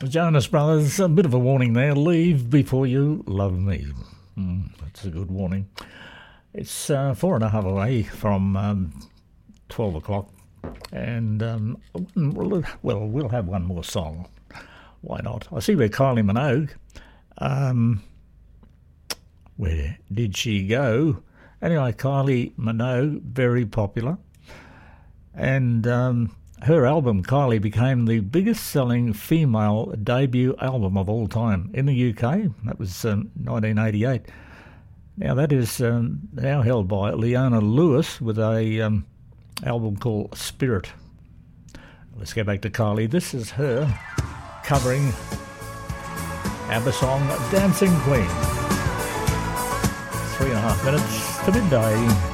Jonas Brothers, a bit of a warning there. Leave before you love me. That's a good warning. It's 4.5 away from 12 o'clock. And, we'll have one more song. Why not? I see where Kylie Minogue. Where did she go? Anyway, Kylie Minogue, very popular. And her album, Kylie, became the biggest-selling female debut album of all time in the UK. That was 1988. Now, that is now held by Leona Lewis with a album called Spirit. Let's go back to Kylie. This is her covering ABBA song Dancing Queen. 3.5 minutes to midday.